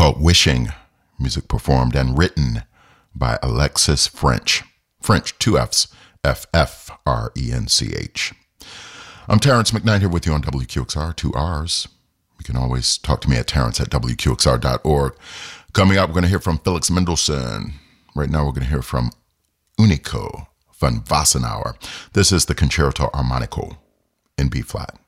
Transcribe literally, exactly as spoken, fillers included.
called Wishing, music performed and written by Alexis French. French, two F's, F F R E N C H. I'm Terrence McKnight here with you on W Q X R, two R's. You can always talk to me at Terrence at W Q X R dot org. Coming up, we're going to hear from Felix Mendelssohn. Right now, we're going to hear from Unico van Wassenaar. This is the Concerto Armonico in B-flat.